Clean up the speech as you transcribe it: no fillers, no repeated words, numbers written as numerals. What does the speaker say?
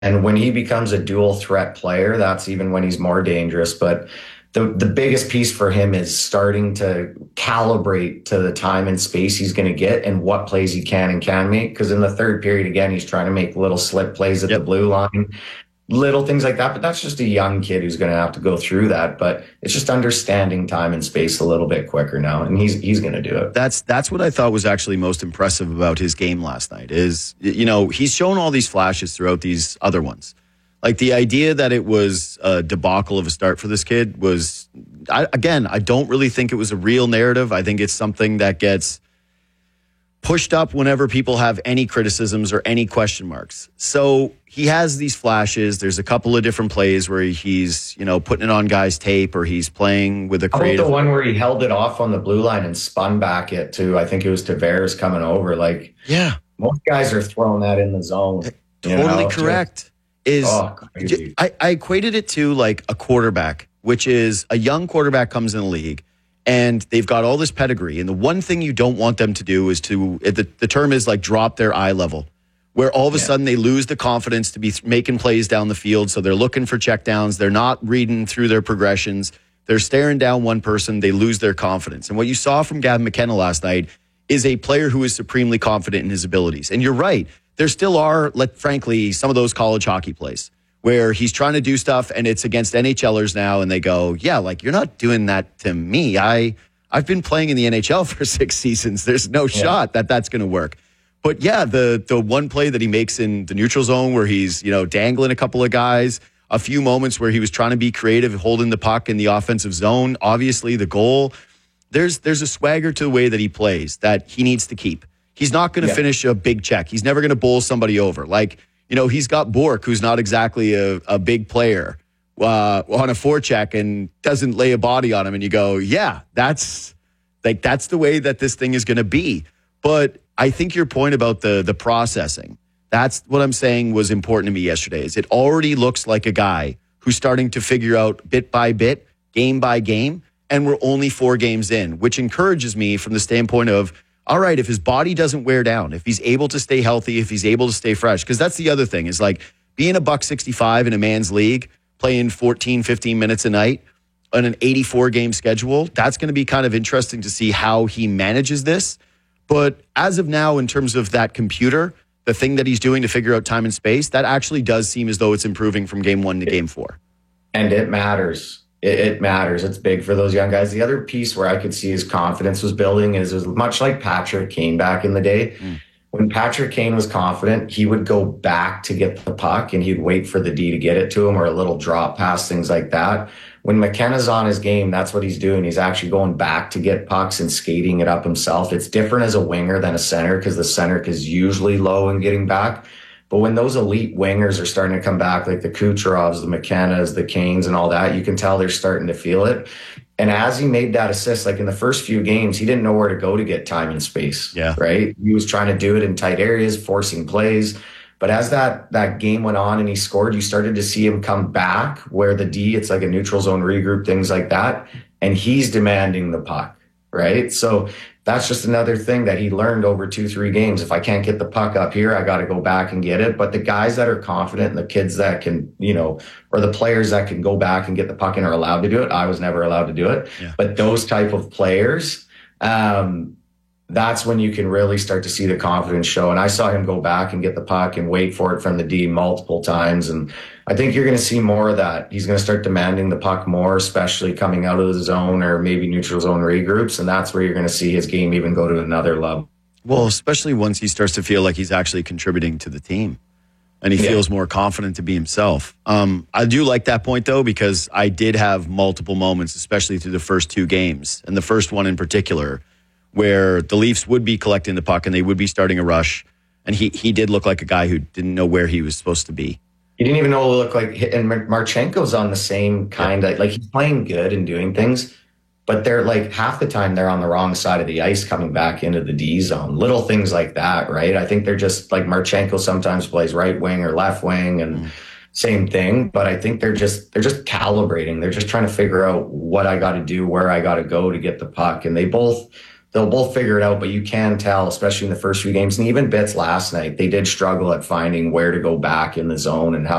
And when he becomes a dual threat player, that's even when he's more dangerous. But the biggest piece for him is starting to calibrate to the time and space he's going to get and what plays he can and can make. Because in the third period, again, he's trying to make little slip plays at the blue line, little things like that. But that's just a young kid who's going to have to go through that. But it's just understanding time and space a little bit quicker now, and he's going to do it. That's what I thought was actually most impressive about his game last night. Is, you know, he's shown all these flashes throughout these other ones. Like, the idea that it was a debacle of a start for this kid was, I don't really think it was a real narrative. I think it's something that gets pushed up whenever people have any criticisms or any question marks. So he has these flashes. There's a couple of different plays where he's, you know, putting it on guys' tape, or he's playing with a creative. How about the one where he held it off on the blue line and spun back it to, I think it was Tavares coming over. Like, yeah, most guys are throwing that in the zone. Totally correct. I equated it to like a quarterback, which is a young quarterback comes in the league and they've got all this pedigree. And the one thing you don't want them to do is the term is like drop their eye level, where all of a sudden they lose the confidence to be making plays down the field. So they're looking for checkdowns. They're not reading through their progressions. They're staring down one person. They lose their confidence. And what you saw from Gavin McKenna last night is a player who is supremely confident in his abilities. And you're right. There still are, frankly, some of those college hockey plays where he's trying to do stuff and it's against NHLers now, and they go, yeah, like, you're not doing that to me. I've been playing in the NHL for 6 seasons. There's no shot that that's going to work. But yeah, the one play that he makes in the neutral zone where he's, you know, dangling a couple of guys, a few moments where he was trying to be creative, holding the puck in the offensive zone, obviously the goal. There's a swagger to the way that he plays that he needs to keep. He's not going to finish a big check. He's never going to bowl somebody over. Like, you know, he's got Bork, who's not exactly a big player, on a forecheck and doesn't lay a body on him. And you go, yeah, that's the way that this thing is going to be. But I think your point about the processing, that's what I'm saying was important to me yesterday, is it already looks like a guy who's starting to figure out bit by bit, game by game, and we're only 4 games in, which encourages me from the standpoint of, all right, if his body doesn't wear down, if he's able to stay healthy, if he's able to stay fresh, because that's the other thing is like being a $165 in a man's league, playing 14, 15 minutes a night on an 84-game schedule, that's going to be kind of interesting to see how he manages this. But as of now, in terms of that computer, the thing that he's doing to figure out time and space, that actually does seem as though it's improving from game 1 to game 4. And it matters. It matters. It's big for those young guys. The other piece where I could see his confidence was building is much like Patrick Kane back in the day. When Patrick Kane was confident, he would go back to get the puck and he'd wait for the D to get it to him, or a little drop pass, things like that. When McKenna's on his game, that's what he's doing. He's actually going back to get pucks and skating it up himself. It's different as a winger than a center, because the center is usually low and getting back. But when those elite wingers are starting to come back, like the Kucherovs, the McKennas, the Canes and all that, you can tell they're starting to feel it. And as he made that assist, like in the first few games, he didn't know where to go to get time and space, right? He was trying to do it in tight areas, forcing plays. But as that game went on and he scored, you started to see him come back where the D, it's like a neutral zone regroup, things like that. And he's demanding the puck, right? So that's just another thing that he learned over 2-3 games. If I can't get the puck up here, I got to go back and get it. But the guys that are confident and the kids that can, you know, or the players that can go back and get the puck in are allowed to do it. I was never allowed to do it. But those type of players, that's when you can really start to see the confidence show. And I saw him go back and get the puck and wait for it from the D multiple times. And I think you're going to see more of that. He's going to start demanding the puck more, especially coming out of the zone or maybe neutral zone regroups. And that's where you're going to see his game even go to another level. Well, especially once he starts to feel like he's actually contributing to the team and he feels more confident to be himself. I do like that point, though, because I did have multiple moments, especially through the first 2 games. And the first one in particular, where the Leafs would be collecting the puck and they would be starting a rush. And he did look like a guy who didn't know where he was supposed to be. He didn't even know what it looked like. And Marchenko's on the same kind of, like, he's playing good and doing things, but they're like half the time they're on the wrong side of the ice coming back into the D zone. Little things like that, right? I think they're just like Marchenko sometimes plays right wing or left wing and same thing. But I think they're just calibrating. They're just trying to figure out what I got to do, where I got to go to get the puck. And they both they'll both figure it out, but you can tell, especially in the first few games, and even Bits last night, they did struggle at finding where to go back in the zone and how